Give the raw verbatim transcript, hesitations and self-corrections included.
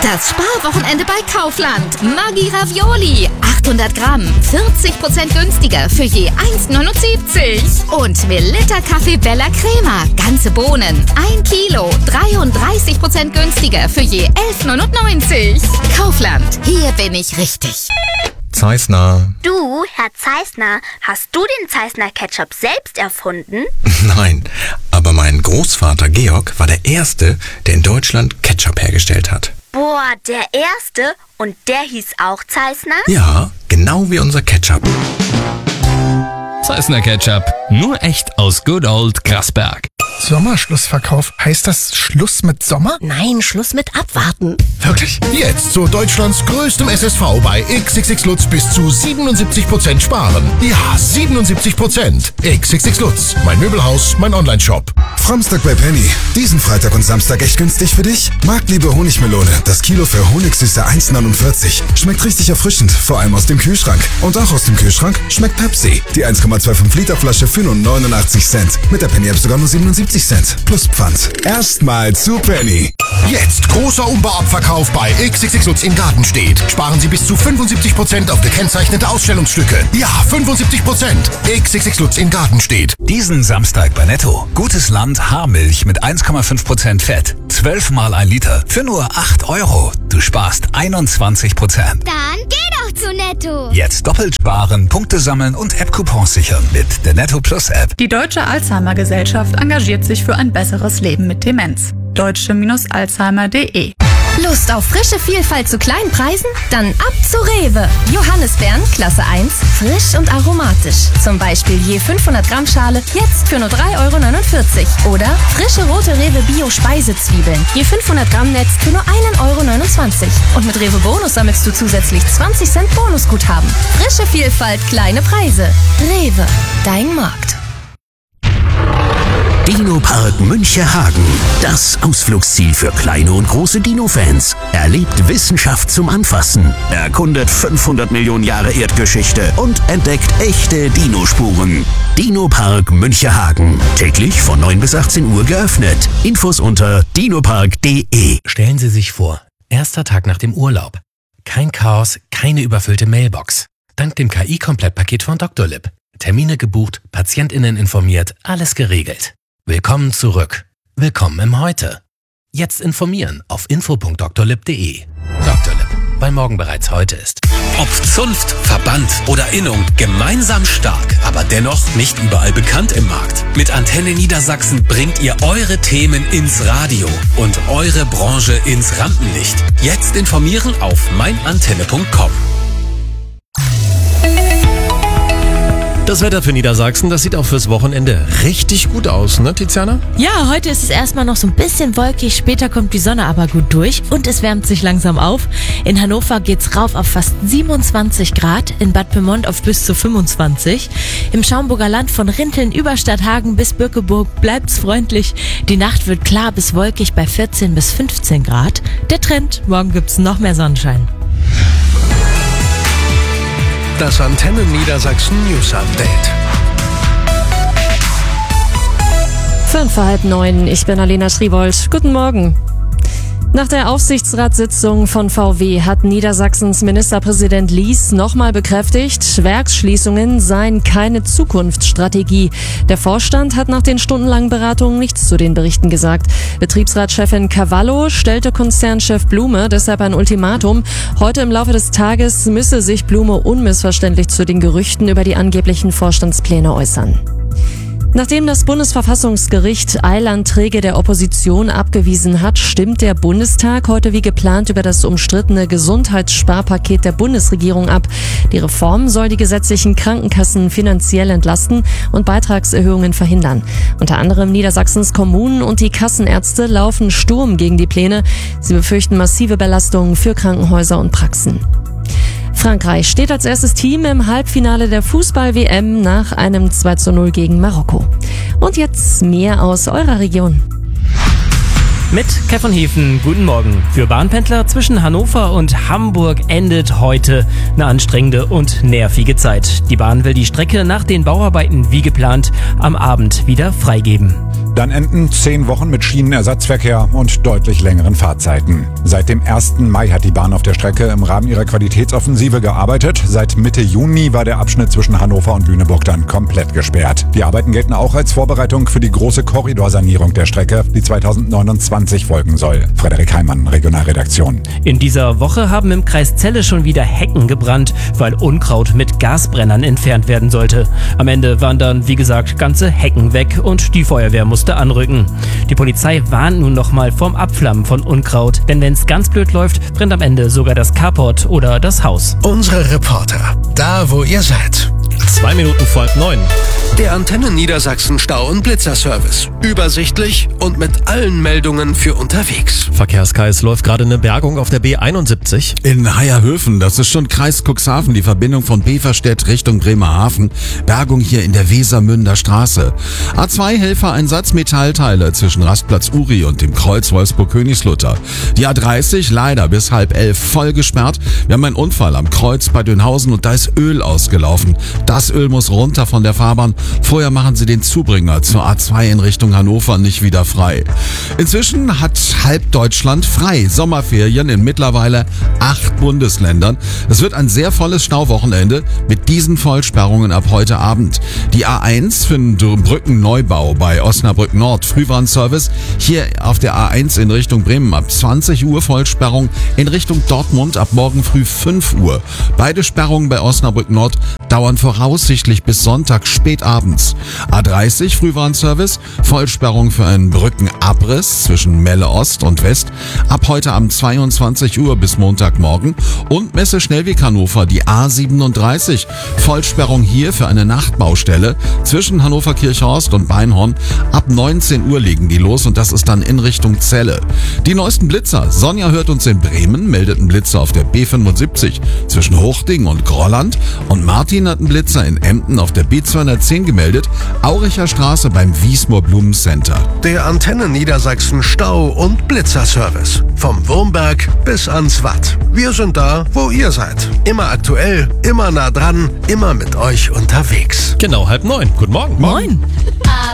Das Sparwochenende bei Kaufland. Maggi Ravioli. achthundert Gramm. vierzig Prozent günstiger für je eins neunundsiebzig. Und Melitta Kaffee Bella Crema. Ganze Bohnen. ein Kilo. dreiunddreißig Prozent günstiger für je elf neunundneunzig. Kaufland. Hier bin ich richtig. Zeissner. Du, Herr Zeissner, hast du den Zeissner Ketchup selbst erfunden? Nein, aber mein Großvater Georg war der Erste, der in Deutschland Ketchup hergestellt hat. Boah, der Erste? Und der hieß auch Zeissner? Ja, genau wie unser Ketchup. Zeissner Ketchup, nur echt aus Good Old Grasberg. Sommerschlussverkauf. Heißt das Schluss mit Sommer? Nein, Schluss mit Abwarten. Wirklich? Jetzt zu Deutschlands größtem S S V bei X X X Lutz bis zu siebenundsiebzig Prozent sparen. Ja, siebenundsiebzig Prozent. X X X Lutz, mein Möbelhaus, mein Onlineshop. Framstag bei Penny. Diesen Freitag und Samstag echt günstig für dich? Marktliebe Honigmelone. Das Kilo für Honigsüße eins neunundvierzig. Schmeckt richtig erfrischend, vor allem aus dem Kühlschrank. Und auch aus dem Kühlschrank schmeckt Pepsi. Die eins Komma fünfundzwanzig Liter Flasche für nur neunundachtzig Cent. Mit der Penny App sogar nur siebenundsiebzig Cent. Plus Pfand. Erstmal zu Penny. Jetzt großer Umbauabverkauf bei X X X Lutz in Gartenstedt. Sparen Sie bis zu fünfundsiebzig Prozent auf gekennzeichnete Ausstellungsstücke. Ja, fünfundsiebzig Prozent. X X X Lutz in Gartenstedt. Diesen Samstag bei Netto. Gutes Land Haarmilch mit eins Komma fünf Prozent Fett. zwölf mal ein Liter für nur acht Euro. Du sparst einundzwanzig Prozent. Dann geh doch zu Netto. Jetzt doppelt sparen, Punkte sammeln und App-Coupons sichern mit der Netto Plus App. Die Deutsche Alzheimer-Gesellschaft engagiert sich für ein besseres Leben mit Demenz. deutsche Alzheimer punkt de. Lust auf frische Vielfalt zu kleinen Preisen? Dann ab zu Rewe. Johannisbeeren, Klasse eins, frisch und aromatisch. Zum Beispiel je fünfhundert Gramm Schale, jetzt für nur drei Euro neunundvierzig. Oder frische rote Rewe Bio Speisezwiebeln, je fünfhundert Gramm Netz für nur ein Euro neunundzwanzig. Und mit Rewe Bonus sammelst du zusätzlich zwanzig Cent Bonusguthaben. Frische Vielfalt, kleine Preise. Rewe, dein Markt. Dino-Park Münchehagen. Das Ausflugsziel für kleine und große Dino-Fans. Erlebt Wissenschaft zum Anfassen. Erkundet fünfhundert Millionen Jahre Erdgeschichte und entdeckt echte Dinospuren. Dino-Park Münchehagen. Täglich von neun bis achtzehn Uhr geöffnet. Infos unter dinopark punkt de. Stellen Sie sich vor, erster Tag nach dem Urlaub. Kein Chaos, keine überfüllte Mailbox. Dank dem K I-Komplettpaket von Doktor Lipp. Termine gebucht, PatientInnen informiert, alles geregelt. Willkommen zurück. Willkommen im Heute. Jetzt informieren auf info punkt doktorlipp punkt de. Doktor Lipp, weil morgen bereits heute ist. Ob Zunft, Verband oder Innung, gemeinsam stark, aber dennoch nicht überall bekannt im Markt. Mit Antenne Niedersachsen bringt ihr eure Themen ins Radio und eure Branche ins Rampenlicht. Jetzt informieren auf mein antenne punkt com. Das Wetter für Niedersachsen, das sieht auch fürs Wochenende richtig gut aus, ne, Tiziana? Ja, heute ist es erstmal noch so ein bisschen wolkig, später kommt die Sonne aber gut durch und es wärmt sich langsam auf. In Hannover geht's rauf auf fast siebenundzwanzig Grad, in Bad Pyrmont auf bis zu fünfundzwanzig. Im Schaumburger Land von Rinteln über Stadthagen bis Bückeburg bleibt's freundlich. Die Nacht wird klar bis wolkig bei vierzehn bis fünfzehn Grad. Der Trend, morgen gibt's noch mehr Sonnenschein. Das Antenne Niedersachsen News Update. Fünf vor halb neun, ich bin Alena Schriebold. Guten Morgen. Nach der Aufsichtsratssitzung von V W hat Niedersachsens Ministerpräsident Lies nochmal bekräftigt, Werksschließungen seien keine Zukunftsstrategie. Der Vorstand hat nach den stundenlangen Beratungen nichts zu den Berichten gesagt. Betriebsratschefin Cavallo stellte Konzernchef Blume deshalb ein Ultimatum. Heute im Laufe des Tages müsse sich Blume unmissverständlich zu den Gerüchten über die angeblichen Vorstandspläne äußern. Nachdem das Bundesverfassungsgericht Eilanträge der Opposition abgewiesen hat, stimmt der Bundestag heute wie geplant über das umstrittene Gesundheitssparpaket der Bundesregierung ab. Die Reform soll die gesetzlichen Krankenkassen finanziell entlasten und Beitragserhöhungen verhindern. Unter anderem Niedersachsens Kommunen und die Kassenärzte laufen Sturm gegen die Pläne. Sie befürchten massive Belastungen für Krankenhäuser und Praxen. Frankreich steht als erstes Team im Halbfinale der Fußball-W M nach einem zwei zu null gegen Marokko. Und jetzt mehr aus eurer Region. Mit Kevin Hefen, guten Morgen. Für Bahnpendler zwischen Hannover und Hamburg endet heute eine anstrengende und nervige Zeit. Die Bahn will die Strecke nach den Bauarbeiten wie geplant am Abend wieder freigeben. Dann enden zehn Wochen mit Schienenersatzverkehr und deutlich längeren Fahrzeiten. Seit dem ersten Mai hat die Bahn auf der Strecke im Rahmen ihrer Qualitätsoffensive gearbeitet. Seit Mitte Juni war der Abschnitt zwischen Hannover und Lüneburg dann komplett gesperrt. Die Arbeiten gelten auch als Vorbereitung für die große Korridorsanierung der Strecke, die zweitausendneunundzwanzig folgen soll. Frederik Heimann, Regionalredaktion. In dieser Woche haben im Kreis Celle schon wieder Hecken gebrannt, weil Unkraut mit Gasbrennern entfernt werden sollte. Am Ende waren dann, wie gesagt, ganze Hecken weg und die Feuerwehr musste anrücken. Die Polizei warnt nun nochmal vorm Abflammen von Unkraut, denn wenn es ganz blöd läuft, brennt am Ende sogar das Carport oder das Haus. Unsere Reporter, da wo ihr seid. Zwei Minuten vor halb neun. Der Antenne Niedersachsen Stau- und Blitzerservice. Übersichtlich und mit allen Meldungen für unterwegs. Verkehrskreis läuft gerade eine Bergung auf der B einundsiebzig. In Hayerhöfen, das ist schon Kreis Cuxhaven, die Verbindung von Beverstedt Richtung Bremerhaven. Bergung hier in der Wesermünder Straße. A zwei Helfereinsatz Metallteile zwischen Rastplatz Uri und dem Kreuz Wolfsburg-Königslutter. Die A dreißig leider bis halb elf voll gesperrt. Wir haben einen Unfall am Kreuz bei Dönhausen und da ist Öl ausgelaufen. Das Öl muss runter von der Fahrbahn. Vorher machen sie den Zubringer zur A zwei in Richtung Hannover nicht wieder frei. Inzwischen hat halb Deutschland frei. Sommerferien in mittlerweile acht Bundesländern. Es wird ein sehr volles Stauwochenende mit diesen Vollsperrungen ab heute Abend. Die A eins für den Brückenneubau bei Osnabrück Nord. Frühwarnservice hier auf der A eins in Richtung Bremen ab zwanzig Uhr. Vollsperrung in Richtung Dortmund ab morgen früh fünf Uhr. Beide Sperrungen bei Osnabrück Nord dauern voraussichtlich bis Sonntag spät abends. A dreißig Frühwarnservice, Vollsperrung für einen Brückenabriss zwischen Melle Ost und West ab heute Abend zweiundzwanzig Uhr bis Montagmorgen und Messe Schnellweg Hannover, die A siebenunddreißig, Vollsperrung hier für eine Nachtbaustelle zwischen Hannover Kirchhorst und Beinhorn ab neunzehn Uhr legen die los und das ist dann in Richtung Celle. Die neuesten Blitzer, Sonja hört uns in Bremen, meldet einen Blitzer auf der B fünfundsiebzig zwischen Hochding und Grolland und Martin hat einen Blitzer in Emden auf der B zweihundertzehn gemeldet, Auricher Straße beim Wiesmoor Blumencenter. Der Antenne Niedersachsen Stau- und Blitzerservice. Vom Wurmberg bis ans Watt. Wir sind da, wo ihr seid. Immer aktuell, immer nah dran, immer mit euch unterwegs. Genau, halb neun. Guten Morgen. Moin.